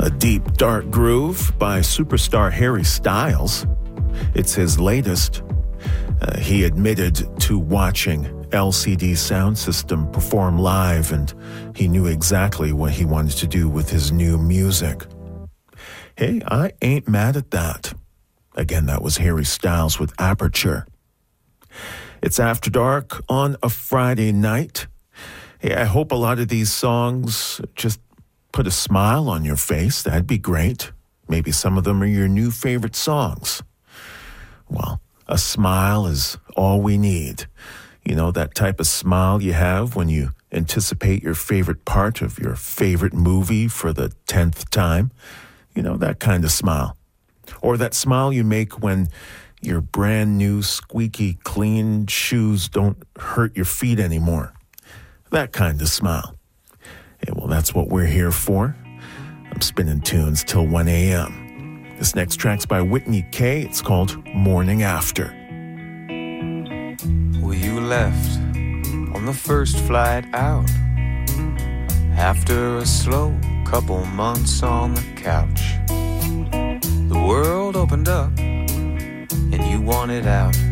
A deep, dark groove by superstar Harry Styles. It's his latest. He admitted to watching LCD Soundsystem perform live, and he knew exactly what he wanted to do with his new music. Hey, I ain't mad at that. Again, that was Harry Styles with Aperture. It's After Dark on a Friday night. Hey, I hope a lot of these songs just put a smile on your face. That'd be great. Maybe some of them are your new favorite songs. Well, a smile is all we need. You know, that type of smile you have when you anticipate your favorite part of your favorite movie for the 10th time. You know, that kind of smile. Or that smile you make when your brand new squeaky clean shoes don't hurt your feet anymore. That kind of smile. Hey, well, that's what we're here for. I'm spinning tunes till 1 a.m. This next track's by Whitney K. It's called Morning After. Well, you left on the first flight out after a slow couple months on the couch. The world opened up and you wanted out.